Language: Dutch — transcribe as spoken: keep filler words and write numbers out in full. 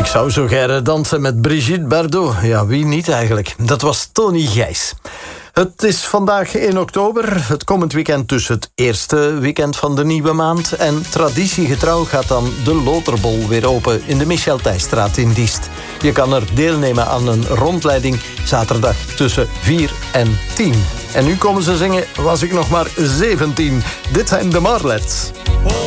Ik zou zo graag dansen met Brigitte Bardot. Ja, wie niet eigenlijk? Dat was Tony Gijs. Het is vandaag één oktober, het komend weekend dus het eerste weekend van de nieuwe maand. En traditiegetrouw gaat dan de Loterbol weer open in de Michel Thijsstraat in Diest. Je kan er deelnemen aan een rondleiding zaterdag tussen vier en tien. En nu komen ze zingen, was ik nog maar zeventien. Dit zijn de Marlets.